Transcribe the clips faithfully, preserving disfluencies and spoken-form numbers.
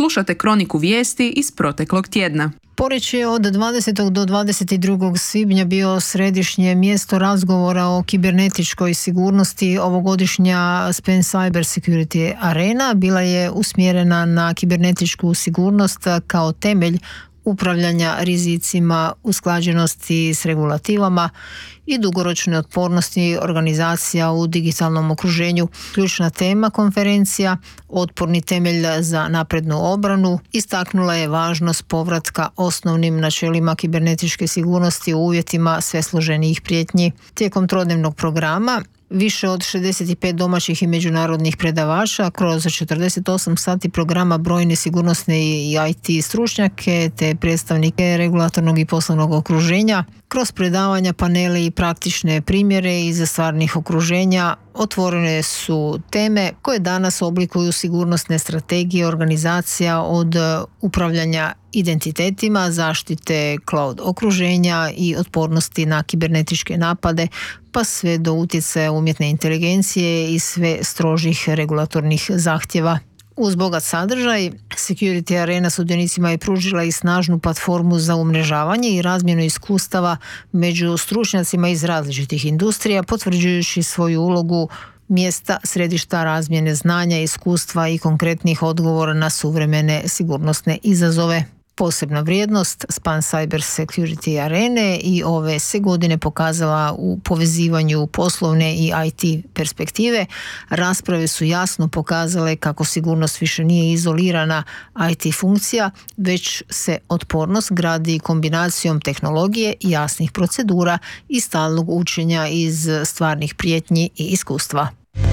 Slušate kroniku vijesti iz proteklog tjedna. Poreč je od dvadesetog do dvadeset drugog svibnja bio središnje mjesto razgovora o kibernetičkoj sigurnosti. Ovogodišnja Span Cyber Security Arena bila je usmjerena na kibernetičku sigurnost kao temelj upravljanja rizicima, usklađenosti s regulativama i dugoročne otpornosti organizacija u digitalnom okruženju. Ključna tema konferencija, otporni temelj za naprednu obranu, istaknula je važnost povratka osnovnim načelima kibernetičke sigurnosti u uvjetima sve složenijih prijetnji. Tijekom trodnevnog programa više od šezdeset pet domaćih i međunarodnih predavača kroz četrdeset osam sati programa brojne sigurnosne i I T stručnjake te predstavnike regulatornog i poslovnog okruženja. Kroz predavanja, panele i praktične primjere iz stvarnih okruženja otvorene su teme koje danas oblikuju sigurnosne strategije organizacija, od upravljanja identitetima, zaštite cloud okruženja i otpornosti na kibernetičke napade, pa sve do utjecaja umjetne inteligencije i sve strožih regulatornih zahtjeva. Uz bogat sadržaj, Security Arena sudionicima je pružila i snažnu platformu za umrežavanje i razmjenu iskustava među stručnjacima iz različitih industrija, potvrđujući svoju ulogu mjesta središta razmjene znanja, iskustva i konkretnih odgovora na suvremene sigurnosne izazove. Posebna vrijednost Span Cyber Security Arene i ove se godine pokazala u povezivanju poslovne i I T perspektive. Rasprave su jasno pokazale kako sigurnost više nije izolirana I T funkcija, već se otpornost gradi kombinacijom tehnologije, jasnih procedura i stalnog učenja iz stvarnih prijetnji i iskustva.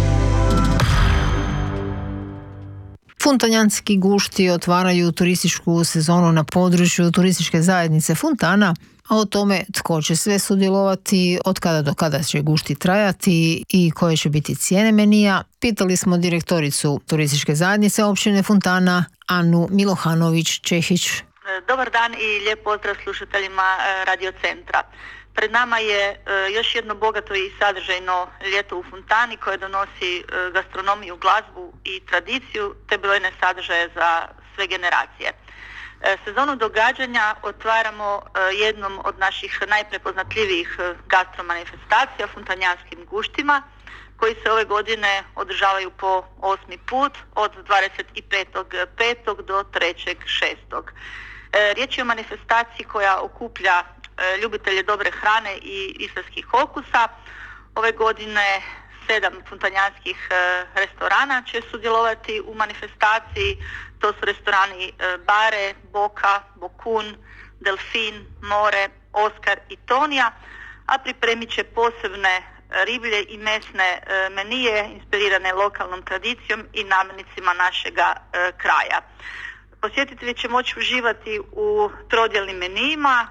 Funtanjanski gušti otvaraju turističku sezonu na području turističke zajednice Funtana, a o tome tko će sve sudjelovati, od kada do kada će gušti trajati i koje će biti cijene menija, pitali smo direktoricu turističke zajednice općine Funtana, Anu Milohanović-Čehić. Dobar dan i lijep pozdrav slušateljima Radio Centra. Pred nama je e, još jedno bogato i sadržajno ljeto u Funtani koje donosi e, gastronomiju, glazbu i tradiciju te brojne sadržaje za sve generacije. E, sezonu događanja otvaramo e, jednom od naših najprepoznatljivijih gastromanifestacija, funtanjanskim guštima, koji se ove godine održavaju po osmi put od dvadeset petog petog do trećeg šestog E, riječ je o manifestaciji koja okuplja ljubitelje dobre hrane i istarskih okusa. Ove godine sedam funtanjanskih restorana će sudjelovati u manifestaciji. To su restorani Bare, Boka, Bokun, Delfin, More, Oskar i Tonija, a pripremit će posebne riblje i mesne menije inspirirane lokalnom tradicijom i namirnicama našega kraja. Posjetitelji će moći uživati u trodjelnim menijima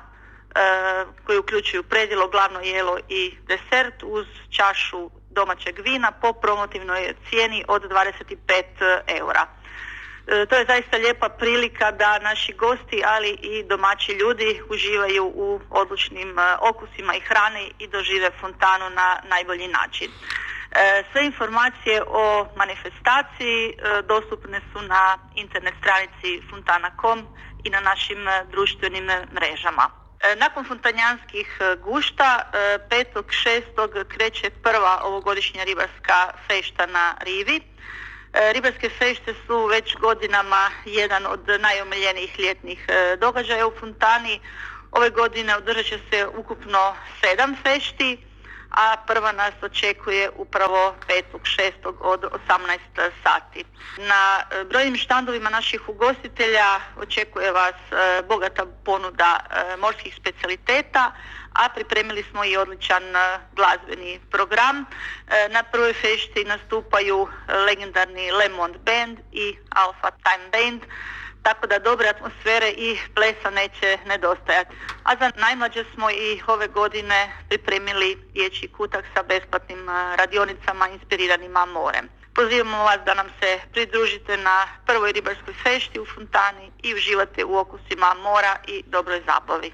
koji uključuju predjelo, glavno jelo i desert uz čašu domaćeg vina po promotivnoj cijeni od dvadeset pet eura. To je zaista lijepa prilika da naši gosti, ali i domaći ljudi uživaju u odličnim okusima i hrani i dožive Funtanu na najbolji način. Sve informacije o manifestaciji dostupne su na internet stranici funtana dot com i na našim društvenim mrežama. Nakon funtanjanskih gušta, petog šestog kreće prva ovogodišnja ribarska fešta na rivi. Ribarske fešte su već godinama jedan od najomiljenijih ljetnih događaja u Funtani. Ove godine održat će se ukupno sedam fešti, a prva nas očekuje upravo petog šestog od osamnaest sati. Na brojnim štandovima naših ugostitelja očekuje vas bogata ponuda morskih specijaliteta, a pripremili smo i odličan glazbeni program. Na prvoj fešti nastupaju legendarni Le Monde Band i Alpha Time Band, tako da dobre atmosfere i plesa neće nedostajati. A za najmlađe smo i ove godine pripremili dječji kutak sa besplatnim radionicama inspiriranima morem. Pozivamo vas da nam se pridružite na prvoj ribarskoj fešti u Funtani i uživate u okusima mora i dobroj zabavi.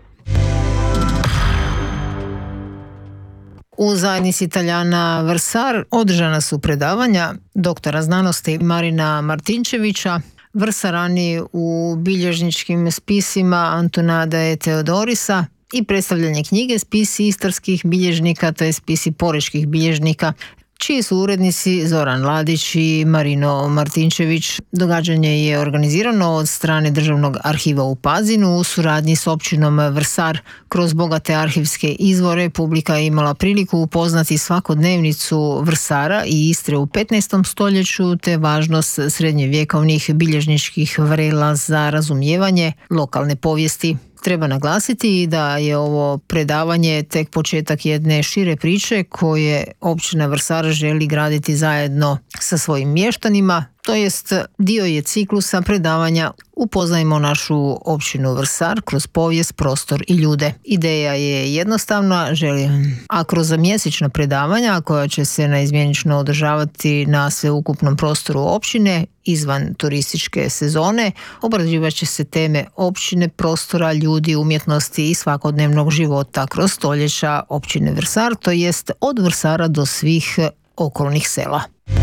U zajednici Italijana Vrsar održana su predavanja doktora znanosti Marina Martinčevića, Vrsarani u bilježničkim spisima Antonada e Teodorisa i predstavljanje knjige Spisi istarskih bilježnika, to je spisi porečkih bilježnika, čiji su urednici Zoran Ladić i Marino Martinčević. Događanje je organizirano od strane Državnog arhiva u Pazinu u suradnji s općinom Vrsar. Kroz bogate arhivske izvore publika je imala priliku upoznati svakodnevnicu Vrsara i Istre u petnaestom stoljeću te važnost srednjevjekovnih bilježničkih vrela za razumijevanje lokalne povijesti. Treba naglasiti da je ovo predavanje tek početak jedne šire priče koje općina Vrsar želi graditi zajedno sa svojim mještanima, to jest dio je ciklusa predavanja Upoznajmo našu općinu Vrsar kroz povijest, prostor i ljude. Ideja je jednostavna, želim, a kroz mjesečna predavanja koja će se naizmjenično održavati na sveukupnom prostoru općine izvan turističke sezone, obrađivat će se teme općine, prostora, ljudi, umjetnosti i svakodnevnog života kroz stoljeća općine Vrsar, to jest od Vrsara do svih okolnih sela.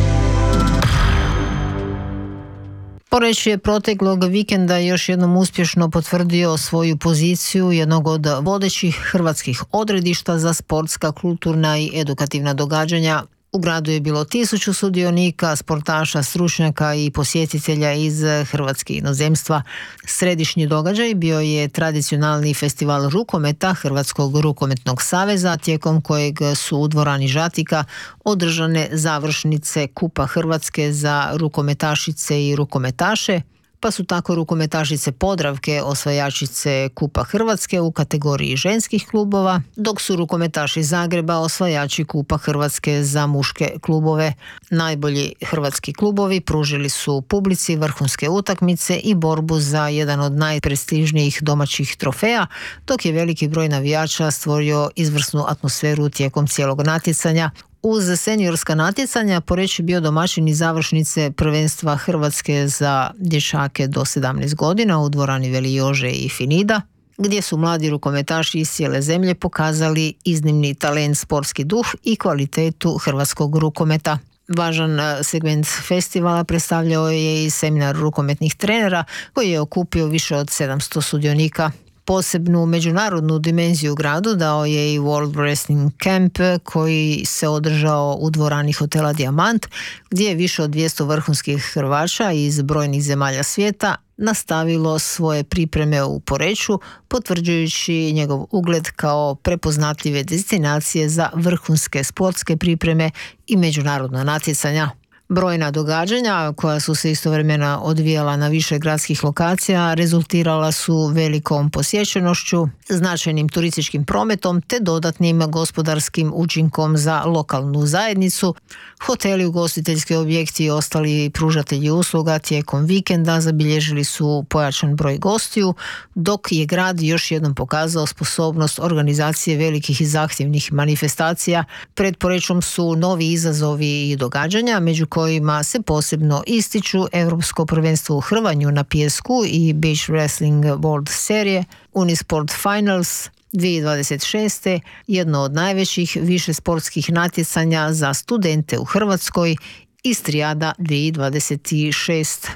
Poreč je proteklog vikenda još jednom uspješno potvrdio svoju poziciju jednog od vodećih hrvatskih odredišta za sportska, kulturna i edukativna događanja. U gradu je bilo tisuću sudionika, sportaša, stručnjaka i posjetitelja iz Hrvatske i inozemstva. Središnji događaj bio je tradicionalni festival rukometa Hrvatskog rukometnog saveza, tijekom kojeg su u dvorani Žatika održane završnice Kupa Hrvatske za rukometašice i rukometaše, pa su tako rukometašice Podravke osvajačice Kupa Hrvatske u kategoriji ženskih klubova, dok su rukometaši Zagreba osvajači Kupa Hrvatske za muške klubove. Najbolji hrvatski klubovi pružili su publici vrhunske utakmice i borbu za jedan od najprestižnijih domaćih trofeja, dok je veliki broj navijača stvorio izvrsnu atmosferu tijekom cijelog natjecanja. Uz seniorska natjecanja Poreč je bio domaćin i završnice prvenstva Hrvatske za dječake do sedamnaest godina u dvorani Veli Jože i Finida, gdje su mladi rukometaši iz cijele zemlje pokazali iznimni talent, sportski duh i kvalitetu hrvatskog rukometa. Važan segment festivala predstavljao je i seminar rukometnih trenera koji je okupio više od sedamsto sudionika. Posebnu međunarodnu dimenziju gradu dao je i World Wrestling Camp koji se održao u dvorani hotela Dijamant, gdje je više od dvjesto vrhunskih Hrvaća iz brojnih zemalja svijeta nastavilo svoje pripreme u Poreču, potvrđujući njegov ugled kao prepoznatljive destinacije za vrhunske sportske pripreme i međunarodna natjecanja. Brojna događanja koja su se istovremeno odvijala na više gradskih lokacija rezultirala su velikom posjećenošću, značajnim turističkim prometom te dodatnim gospodarskim učinkom za lokalnu zajednicu. Hoteli, ugostiteljski objekti i ostali pružatelji usluga tijekom vikenda zabilježili su pojačan broj gostiju, dok je grad još jednom pokazao sposobnost organizacije velikih i zahtjevnih manifestacija. Pred Porečom su novi izazovi i događanja, među kojima se posebno ističu Europsko prvenstvo u hrvanju na pijesku i Beach Wrestling World serije, Unisport Finals dvije tisuće dvadeset šeste, jedno od najvećih više sportskih natjecanja za studente u Hrvatskoj, Istrijada dvije tisuće dvadeset šest.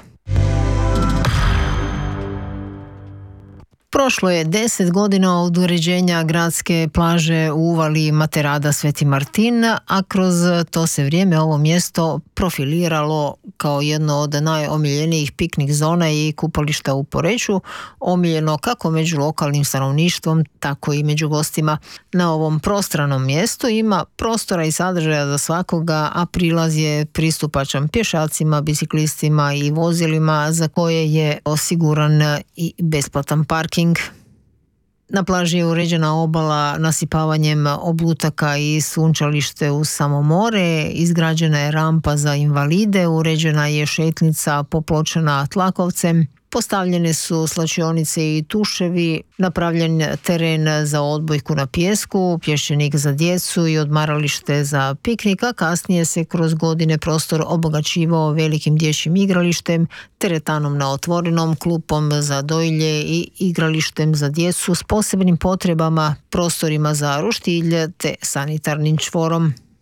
Prošlo je deset godina od uređenja gradske plaže u uvali Materada Sveti Martin, a kroz to se vrijeme ovo mjesto profiliralo kao jedno od najomiljenijih piknik zona i kupališta u Poreču, omiljeno kako među lokalnim stanovništvom, tako i među gostima. Na ovom prostranom mjestu ima prostora i sadržaja za svakoga, a prilaz je pristupačan pješacima, biciklistima i vozilima za koje je osiguran i besplatan parking. Na plaži je uređena obala nasipavanjem oblutaka i sunčalište uz samo more, izgrađena je rampa za invalide, uređena je šetnica popločena tlakovcem, postavljene su slačionice i tuševi, napravljen teren za odbojku na pijesku, pješčanik za djecu i odmaralište za piknik, a kasnije se kroz godine prostor obogaćivao velikim dječjim igralištem, teretanom na otvorenom, klupom za dojilje i igralištem za djecu s posebnim potrebama, prostorima za roštilj te sanitarnim čvorom.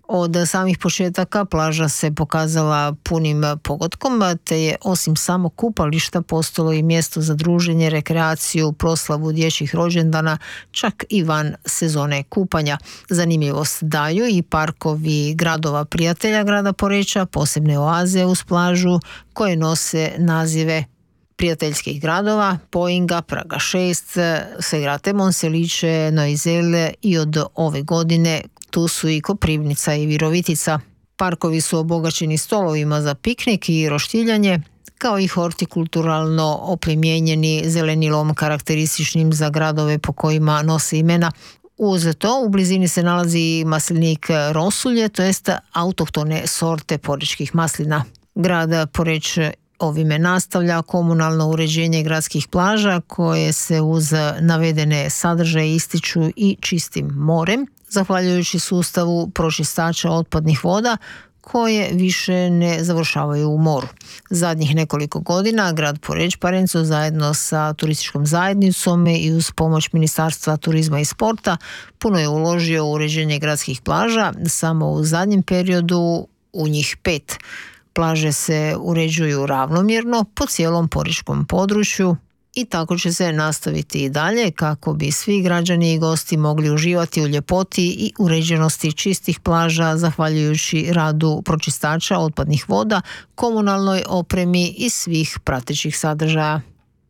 Od samih početaka plaža se pokazala punim pogodkom, te je osim samog kupališta postalo i mjesto za druženje, rekreaciju, proslavu dječjih rođendana, čak i van sezone kupanja. Zanimljivost daju i parkovi gradova prijatelja grada Poreča, posebne oaze uz plažu koje nose nazive prijateljskih gradova, Poinga, Praga šest, Segrate Monselice, Noizele i od ove godine tu su i Koprivnica i Virovitica. Parkovi su obogaćeni stolovima za piknik i roštiljanje, kao i hortikulturalno opremljenjeni zelenilom karakterističnim za gradove po kojima nose imena. Uz to u blizini se nalazi maslinik Rosulje, to jest autohtone sorte porečkih maslina. Grad Poreč ovime nastavlja komunalno uređenje gradskih plaža koje se uz navedene sadržaje ističu i čistim morem, zahvaljujući sustavu pročistača otpadnih voda koje više ne završavaju u moru. Zadnjih nekoliko godina grad Poreč Parenco zajedno sa turističkom zajednicom i uz pomoć Ministarstva turizma i sporta puno je uložio u uređenje gradskih plaža, samo u zadnjem periodu u njih pet. Plaže se uređuju ravnomjerno po cijelom porečkom području i tako će se nastaviti i dalje kako bi svi građani i gosti mogli uživati u ljepoti i uređenosti čistih plaža zahvaljujući radu pročistača otpadnih voda, komunalnoj opremi i svih pratećih sadržaja.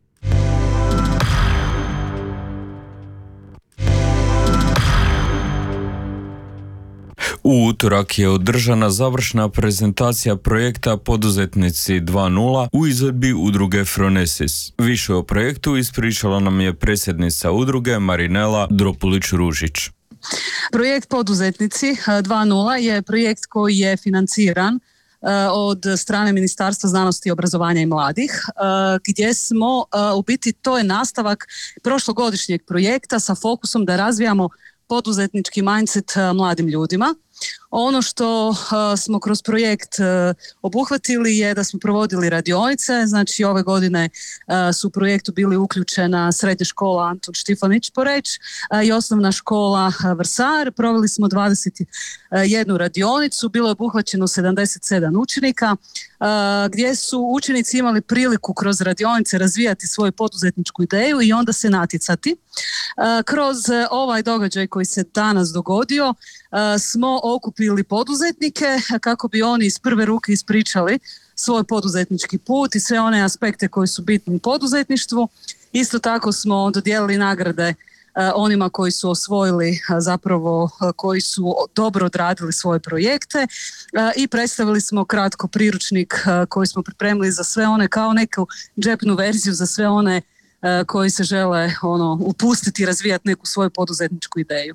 U utorak je održana završna prezentacija projekta Poduzetnici dva nula u izvedbi udruge Phronesis. Više o projektu ispričala nam je predsjednica udruge Marinela Dropulić-Ružić. Projekt Poduzetnici dva nula je projekt koji je financiran od strane Ministarstva znanosti, obrazovanja i mladih, gdje smo, u biti to je nastavak prošlogodišnjeg projekta sa fokusom da razvijamo poduzetnički mindset mladim ljudima. Ono što uh, smo kroz projekt uh, obuhvatili je da smo provodili radionice, znači ove godine uh, su u projektu bili uključena srednja škola Anton Štifanić Poreč uh, i osnovna škola uh, Vrsar. Proveli smo dvadeset jednu radionicu, bilo je obuhvaćeno sedamdeset sedam učenika, uh, gdje su učenici imali priliku kroz radionice razvijati svoju poduzetničku ideju i onda se natjecati. Uh, kroz uh, ovaj događaj koji se danas dogodio uh, smo okupili poduzetnike kako bi oni iz prve ruke ispričali svoj poduzetnički put i sve one aspekte koji su bitni u poduzetništvu. Isto tako smo dodijelili nagrade onima koji su osvojili, zapravo koji su dobro odradili svoje projekte i predstavili smo kratko priručnik koji smo pripremili za sve one, kao neku džepnu verziju za sve one koji se žele ono, upustiti i razvijati neku svoju poduzetničku ideju.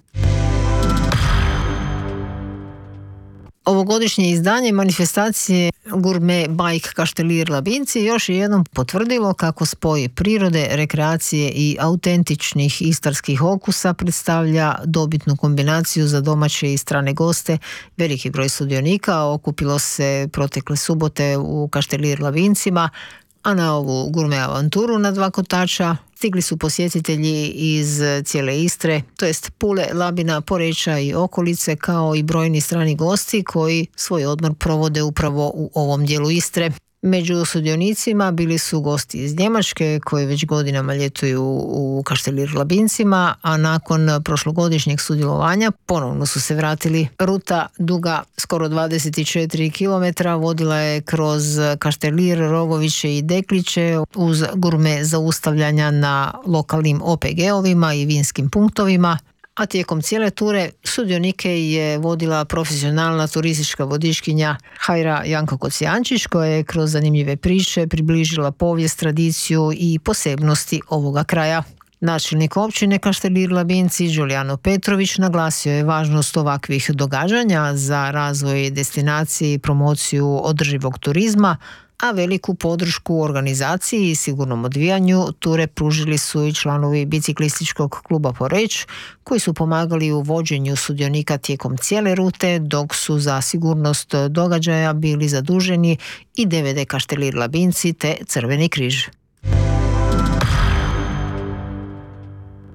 Ovogodišnje izdanje manifestacije Gurme Bajk Kaštelir Labinci još je jednom potvrdilo kako spoj prirode, rekreacije i autentičnih istarskih okusa predstavlja dobitnu kombinaciju za domaće i strane goste. Veliki broj sudionika okupilo se protekle subote u Kaštelir Labincima, a na ovu gurme avanturu na dva kotača stigli su posjetitelji iz cijele Istre, to jest Pule, Labina, Poreča i okolice, kao i brojni strani gosti koji svoj odmor provode upravo u ovom dijelu Istre. Među sudionicima bili su gosti iz Njemačke koji već godinama ljetuju u Kaštelir Labincima, a nakon prošlogodišnjeg sudjelovanja ponovno su se vratili. Ruta duga skoro dvadeset četiri kilometra vodila je kroz Kaštelir, Rogoviće i Dekliće uz gurme zaustavljanja na lokalnim O P G-ovima i vinskim punktovima, a tijekom cijele ture sudionike je vodila profesionalna turistička vodičkinja Hajra Janko Kocijančić, koja je kroz zanimljive priče približila povijest, tradiciju i posebnosti ovoga kraja. Načelnik općine Kaštelir Labinci Đulijano Petrović naglasio je važnost ovakvih događanja za razvoj destinacije i promociju održivog turizma, a veliku podršku organizaciji i sigurnom odvijanju ture pružili su i članovi biciklističkog kluba Poreč, koji su pomagali u vođenju sudionika tijekom cijele rute, dok su za sigurnost događaja bili zaduženi i D V D Kaštelir Labinci te Crveni križ.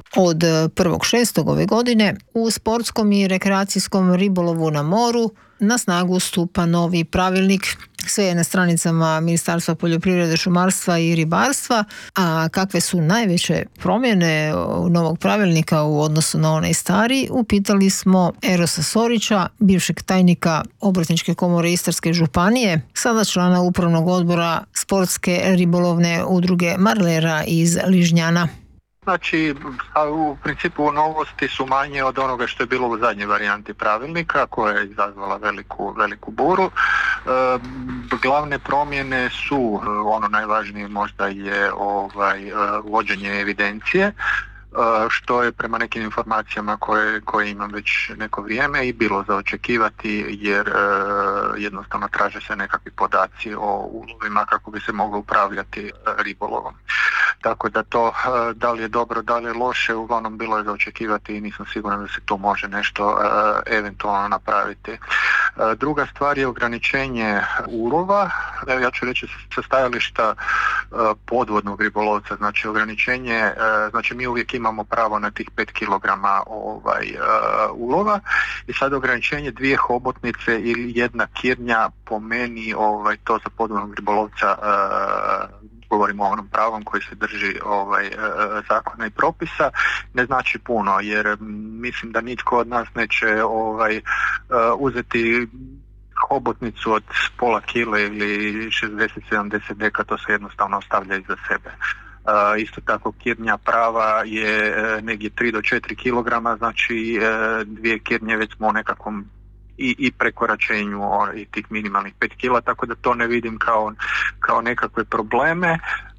Od prvog šestog ove godine u sportskom i rekreacijskom ribolovu na moru na snagu stupa novi pravilnik. Sve je na stranicama Ministarstva poljoprivrede, šumarstva i ribarstva. A kakve su najveće promjene novog pravilnika u odnosu na onaj stari, upitali smo Erosa Sorića, bivšeg tajnika Obrtničke komore Istarske županije, sada člana upravnog odbora sportske ribolovne udruge Marlera iz Ližnjana. Znači, u principu novosti su manje od onoga što je bilo u zadnjoj varijanti pravilnika, koja je izazvala veliku, veliku buru. E, glavne promjene su, ono najvažnije možda je ovaj, vođenje evidencije, što je prema nekim informacijama koje, koje imam već neko vrijeme i bilo za očekivati, jer e, jednostavno traže se nekakvi podaci o ulovima kako bi se moglo upravljati ribolovom. Tako da to, da li je dobro, da li je loše, uglavnom bilo je za očekivati i nisam siguran da se tu može nešto e, eventualno napraviti. E, druga stvar je ograničenje ulova. Evo, ja ću reći sa stajališta e, podvodnog ribolovca, znači ograničenje, e, znači mi uvijek imamo pravo na tih pet kilograma ovaj, uh, ulova i sad ograničenje dvije hobotnice ili jedna kirnja po meni ovaj, to za podvodnog ribolovca uh, govorimo o onom pravom koji se drži ovaj, uh, zakona i propisa, ne znači puno jer mislim da nitko od nas neće ovaj, uh, uzeti hobotnicu od pola kile ili šezdeset do sedamdeset deka, to se jednostavno ostavlja iza sebe. Uh, isto tako kirnja prava je uh, negdje tri do četiri kilograma, znači uh, dvije kirnje već smo u nekakvom i, i prekoračenju o, i tih minimalnih pet kila, tako da to ne vidim kao, kao nekakve probleme.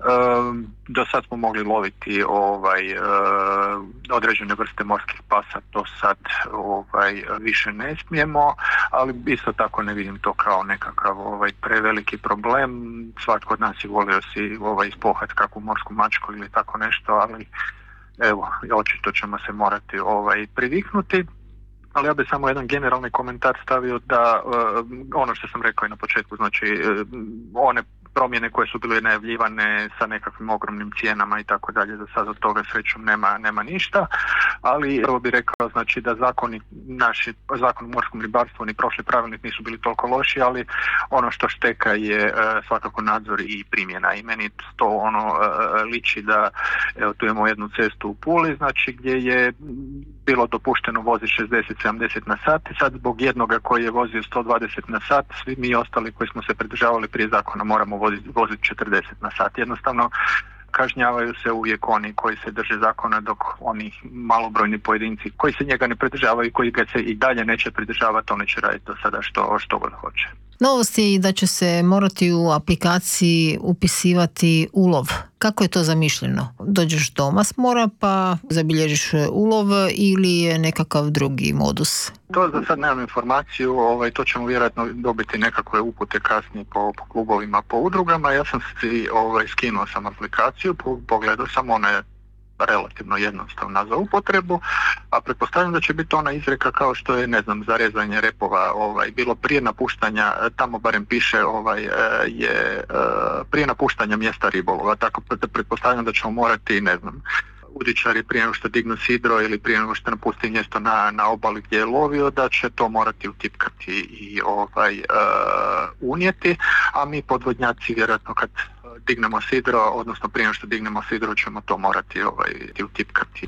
Um, do sad smo mogli loviti ovaj, uh, određene vrste morskih pasa, to sad ovaj, više ne smijemo, ali isto tako ne vidim to kao nekakav ovaj, preveliki problem. Svatko od nas je volio si ovaj, ispohati kakvu morsku mačku ili tako nešto, ali evo, očito ćemo se morati ovaj, priviknuti. Ali ja bih samo jedan generalni komentar stavio da uh, ono što sam rekao i na početku, znači uh, one promjene koje su bile najavljivane sa nekakvim ogromnim cijenama i tako dalje, za sad od toga srećom nema, nema ništa, ali prvo bih rekao znači da zakoni, naši zakon o morskom ribarstvu ni prošli pravilnik nisu bili toliko loši, ali ono što šteka je uh, svakako nadzor i primjena i meni to ono uh, liči da evo, tu imamo jednu cestu u Puli, znači gdje je bilo dopušteno voziti šezdeset do sedamdeset na sat i sad zbog jednoga koji je vozio sto dvadeset na sat, svi mi ostali koji smo se pridržavali prije zakona moramo voziti, voziti četrdeset na sat. Jednostavno kažnjavaju se uvijek oni koji se drže zakona, dok oni malobrojni pojedinci koji se njega ne pridržavaju i koji ga se i dalje neće pridržavati, oni će raditi do sada što, što god hoće. Novost je i da će se morati u aplikaciji upisivati ulov. Kako je to zamišljeno? Dođeš doma s mora pa zabilježiš ulov ili je nekakav drugi modus? To za sad nemam informaciju, ovaj, to ćemo vjerojatno dobiti nekakve upute kasnije po, po klubovima, po udrugama. Ja sam si ovaj, skinuo sam aplikaciju, pogledao sam, ona je relativno jednostavna za upotrebu, a pretpostavljam da će biti ona izreka kao što je, ne znam, za rezanje repova ovaj, bilo prije napuštanja, tamo barem piše ovaj, je prije napuštanja mjesta ribolova, tako pretpostavljam da ćemo morati, ne znam, udičari prije nego što dignu sidro ili prije nego što napusti mjesto na, na obali gdje je lovio, da će to morati utipkati i ovaj, uh, unijeti, a mi podvodnjaci vjerojatno kad dignemo sidro, odnosno prije nego što dignemo sidro ćemo to morati ovaj, utipkati.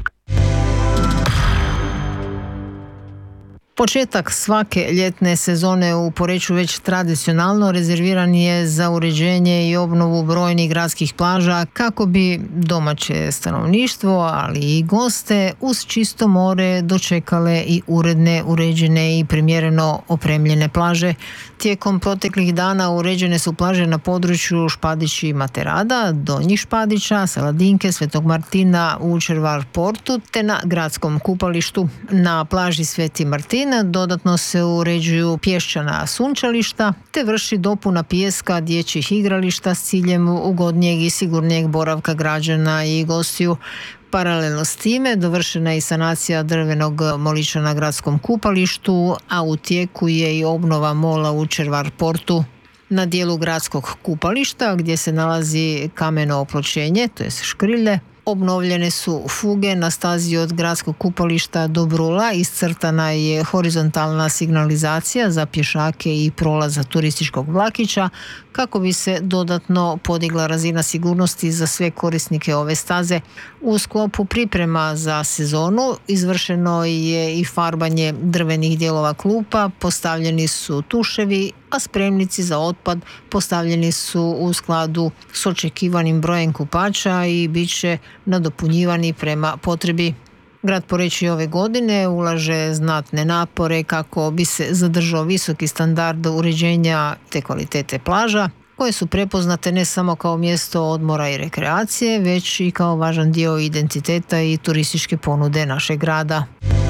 Početak svake ljetne sezone u Poreču već tradicionalno rezerviran je za uređenje i obnovu brojnih gradskih plaža kako bi domaće stanovništvo, ali i goste uz čisto more dočekale i uredne, uređene i primjereno opremljene plaže. Tijekom proteklih dana uređene su plaže na području Špadić i Materada, Donjih Špadića, Saladinke, Svetog Martina u Červar portu te na gradskom kupalištu. Na plaži Sveti Martin dodatno se uređuju pješčana sunčališta te vrši dopuna pijeska dječjih igrališta s ciljem ugodnijeg i sigurnijeg boravka građana i gostiju. Paralelno s time dovršena je i sanacija drvenog molića na gradskom kupalištu, a u tijeku je i obnova mola u Červar portu. Na dijelu gradskog kupališta gdje se nalazi kameno opločenje, to je škrilje, Obnovljene su fuge na stazi od gradskog kupališta do Brula, iscrtana je horizontalna signalizacija za pješake i prolaza turističkog vlakića kako bi se dodatno podigla razina sigurnosti za sve korisnike ove staze. U sklopu priprema za sezonu izvršeno je i farbanje drvenih dijelova klupa, postavljeni su tuševi, a spremnici za otpad postavljeni su u skladu s očekivanim brojem kupača i bit će nadopunjivani prema potrebi. Grad Poreč ove godine ulaže znatne napore kako bi se zadržao visoki standard uređenja te kvalitete plaža, koje su prepoznate ne samo kao mjesto odmora i rekreacije, već i kao važan dio identiteta i turističke ponude našeg grada.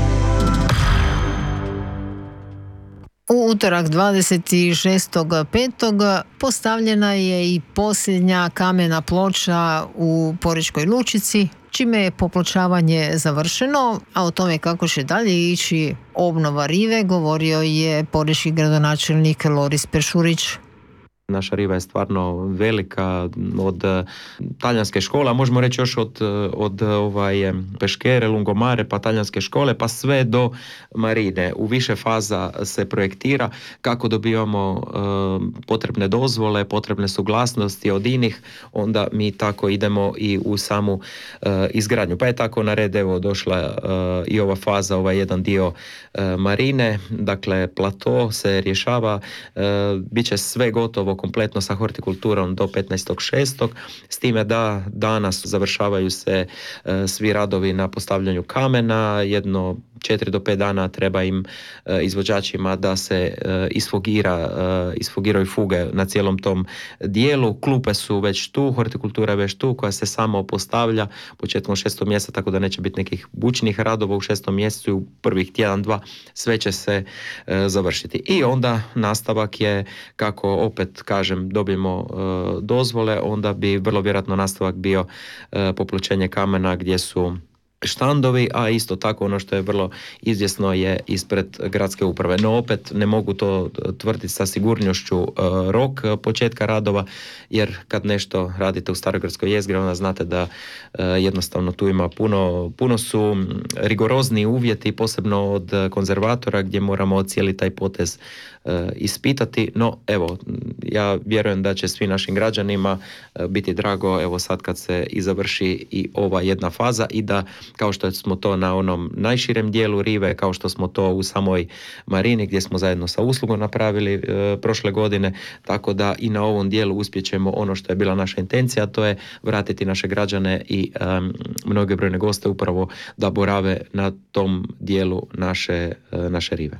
U utorak dvadeset šestog petog postavljena je i posljednja kamena ploča u Porečkoj lučici, čime je popločavanje završeno, a o tome kako će dalje ići obnova rive govorio je porečki gradonačelnik Loris Peršurić. Naša riva je stvarno velika, od talijanske škole, a možemo reći još od, od ovaj, peškere, lungomare, pa talijanske škole, pa sve do marine. U više faza se projektira kako dobivamo e, potrebne dozvole, potrebne suglasnosti od inih, onda mi tako idemo i u samu e, izgradnju. Pa je tako na red evo došla e, i ova faza, ovaj jedan dio e, marine, dakle plato se rješava, e, bit će sve gotovo kompletno sa hortikulturom do petnaestog šestog s time da danas završavaju se e, svi radovi na postavljanju kamena, jedno četiri do pet dana treba im e, izvođačima da se e, isfogira, e, isfogiraju fuge na cijelom tom dijelu. Klupe su već tu, hortikultura je već tu koja se samo postavlja početkom šestog mjeseca, tako da neće biti nekih bučnih radova u šestom mjesecu i u prvih tjedan, dva sve će se e, završiti. I onda nastavak je kako opet kažem dobijemo e, dozvole, onda bi vrlo vjerojatno nastavak bio e, popločenje kamena gdje su štandovi, a isto tako ono što je vrlo izvjesno je ispred gradske uprave. No opet ne mogu to tvrditi sa sigurnošću e, rok početka radova, jer kad nešto radite u starogradskoj jezgri, onda znate da e, jednostavno tu ima puno, puno su rigorozni uvjeti, posebno od konzervatora gdje moramo cijeli taj potez e, ispitati. No evo, ja vjerujem da će svim našim građanima e, biti drago evo sad kad se i završi i ova jedna faza i da kao što smo to na onom najširem dijelu rive, kao što smo to u samoj marini gdje smo zajedno sa uslugom napravili e, prošle godine, tako da i na ovom dijelu uspjećemo ono što je bila naša intencija, a to je vratiti naše građane i e, mnoge brojne goste upravo da borave na tom dijelu naše, e, naše rive.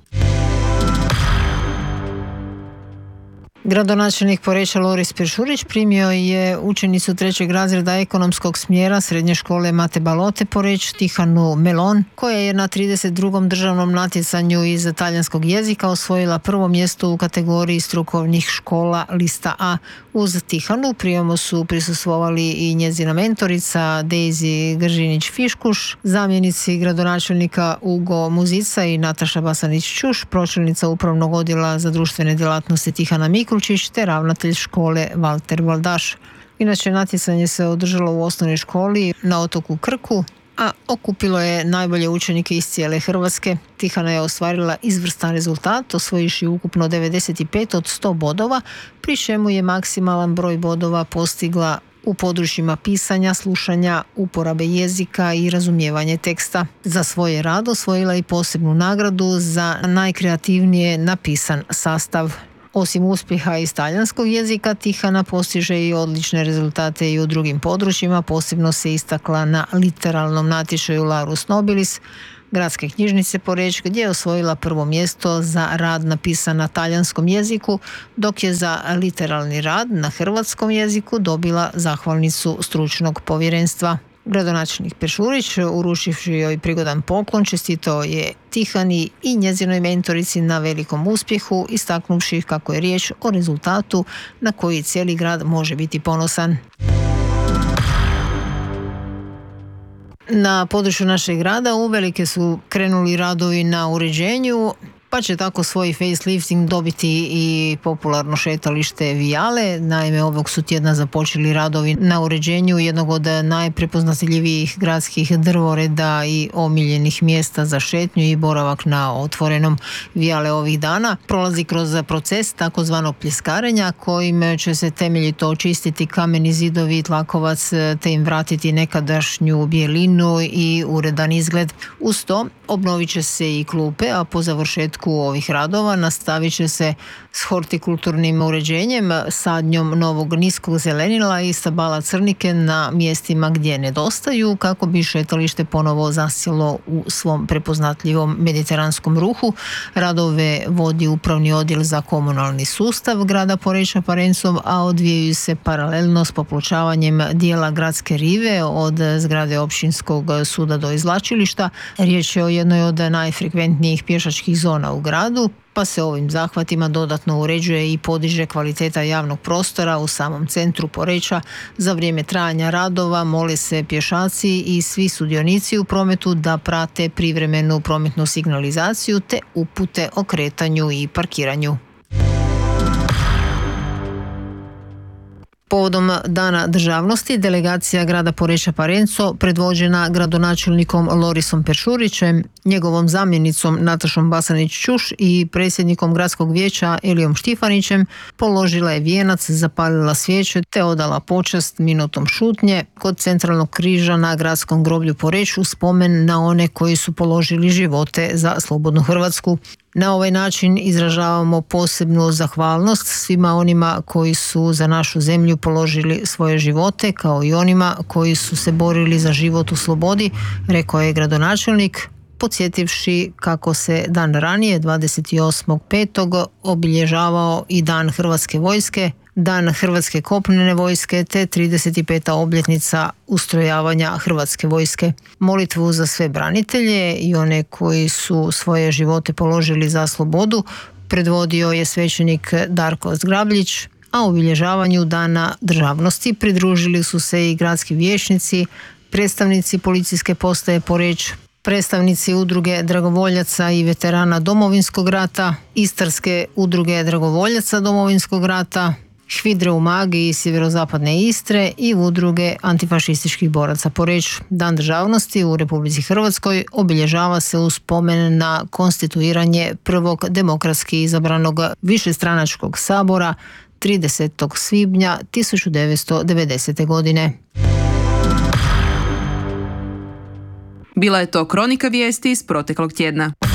Gradonačelnik Poreča Loris Peršurić primio je učenicu trećeg razreda ekonomskog smjera srednje škole Mate Balote Poreč, Tihanu Melon, koja je na trideset drugom državnom natjecanju iz talijanskog jezika osvojila prvo mjesto u kategoriji strukovnih škola lista A. Uz Tihanu prijemu su prisustvovali i njezina mentorica Daisy Gržinić-Fiškuš, zamjenici gradonačelnika Ugo Muzica i Nataša Basanić-Čuš, pročelnica upravnog odjela za društvene djelatnosti Tihana Mikulčić te ravnatelj škole Valter Valdaš. Inače, natjecanje se održalo u osnovnoj školi na otoku Krku, a okupilo je najbolje učenike iz cijele Hrvatske. Tihana je ostvarila izvrstan rezultat, osvojiši ukupno devedeset pet od sto bodova, pri čemu je maksimalan broj bodova postigla u područjima pisanja, slušanja, uporabe jezika i razumijevanje teksta. Za svoje rad osvojila i posebnu nagradu za najkreativnije napisan sastav. Osim uspjeha iz talijanskog jezika, Tihana postiže i odlične rezultate i u drugim područjima, posebno se istakla na literalnom natječaju Larus Nobilis Gradske knjižnice Poreč, gdje je osvojila prvo mjesto za rad napisan na talijanskom jeziku, dok je za literalni rad na hrvatskom jeziku dobila zahvalnicu stručnog povjerenstva. Gradonačelnik Peršurić, uručivši joj prigodan poklon, čestitao je Tihani i njezinoj mentorici na velikom uspjehu, istaknuvši kako je riječ o rezultatu na koji cijeli grad može biti ponosan. Na području našeg grada uvelike su krenuli radovi na uređenju pa će tako svoj facelifting dobiti i popularno šetalište Vijale. Naime, ovog su tjedna započeli radovi na uređenju jednog od najprepoznatljivijih gradskih drvoreda i omiljenih mjesta za šetnju i boravak na otvorenom. Vijale ovih dana prolazi kroz proces takozvanog pljeskarenja kojim će se temeljito očistiti kameni zidovi i tlakovac te im vratiti nekadašnju bijelinu i uredan izgled. Uz to obnovit će se i klupe, a po završetku ovih radova nastavit će se s hortikulturnim uređenjem, sadnjom novog niskog zelenila i stabala crnike na mjestima gdje nedostaju kako bi šetalište ponovo zasjelo u svom prepoznatljivom mediteranskom ruhu. Radove vodi upravni odjel za komunalni sustav grada Poreča Parencov, a odvijaju se paralelno s popločavanjem dijela gradske rive od zgrade općinskog suda do izvlačilišta. Riječ je o jednoj od najfrekventnijih pješačkih zona u gradu, pa se ovim zahvatima dodatno uređuje i podiže kvaliteta javnog prostora u samom centru Poreča. Za vrijeme trajanja radova mole se pješaci i svi sudionici u prometu da prate privremenu prometnu signalizaciju te upute o kretanju i parkiranju. Povodom Dana državnosti, delegacija grada Poreča Parenco, predvođena gradonačelnikom Lorisom Peršurićem, njegovom zamjenicom Natašom Basanić-Čuš i predsjednikom gradskog vijeća Elijom Štifanićem, položila je vijenac, zapalila svijeće te odala počast minutom šutnje kod centralnog križa na gradskom groblju Poreč u spomen na one koji su položili živote za slobodnu Hrvatsku. Na ovaj način izražavamo posebnu zahvalnost svima onima koji su za našu zemlju položili svoje živote, kao i onima koji su se borili za život u slobodi, rekao je gradonačelnik, podsjetivši kako se dan ranije, dvadeset osmog petog obilježavao i Dan Hrvatske vojske, Dan Hrvatske kopnene vojske te trideset peta obljetnica ustrojavanja Hrvatske vojske. Molitvu za sve branitelje i one koji su svoje živote položili za slobodu predvodio je svećenik Darko Zgrabljić, a obilježavanju Dana državnosti pridružili su se i gradski vijećnici, predstavnici policijske postaje Poreč, predstavnici udruge dragovoljaca i veterana Domovinskog rata, Istarske udruge dragovoljaca Domovinskog rata, Hvidre u Umagi iz sjeverozapadne Istre i udruge antifašističkih boraca Poreč. Dan državnosti u Republici Hrvatskoj obilježava se u spomen na konstituiranje prvog demokratski izabranog višestranačkog sabora tridesetog svibnja tisuću devetsto devedesete. godine. Bila je to kronika vijesti iz proteklog tjedna.